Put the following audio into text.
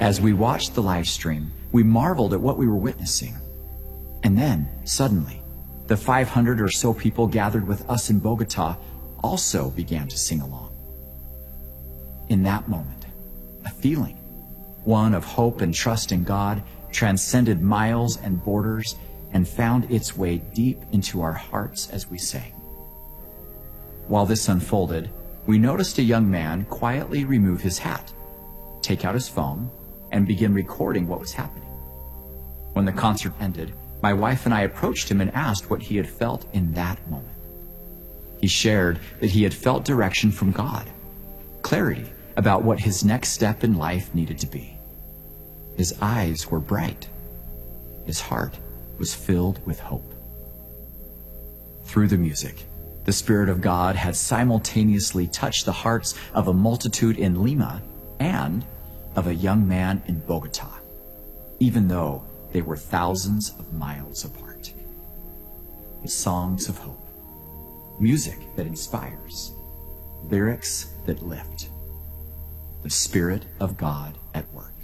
As we watched the live stream, we marveled at what we were witnessing. And then, suddenly, the 500 or so people gathered with us in Bogota also began to sing along. In that moment, a feeling, one of hope and trust in God, transcended miles and borders and found its way deep into our hearts as we sang. While this unfolded, we noticed a young man quietly remove his hat, take out his phone, and begin recording what was happening. When the concert ended, my wife and I approached him and asked what he had felt in that moment. He shared that he had felt direction from God, clarity about what his next step in life needed to be. His eyes were bright. His heart was filled with hope. Through the music, the Spirit of God had simultaneously touched the hearts of a multitude in Lima and of a young man in Bogota, even though they were thousands of miles apart. The songs of hope, music that inspires, lyrics that lift, the Spirit of God at work.